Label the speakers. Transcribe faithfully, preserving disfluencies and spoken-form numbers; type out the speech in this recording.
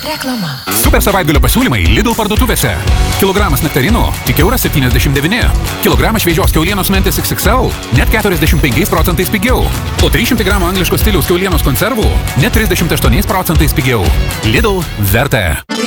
Speaker 1: Reklama.
Speaker 2: Super savaitgalio pasiūlymai Lidl parduotuvėse. Kilogramas nektarinų tik euras septyniasdešimt devyni. Kilogramas šviežios kiaulienos mentės iks iks el net keturiasdešimt penkiais procentais pigiau. O trys šimtai gramų angliško stiliaus kiaulienos konservų net trisdešimt aštuoniais procentais pigiau. Lidl verta.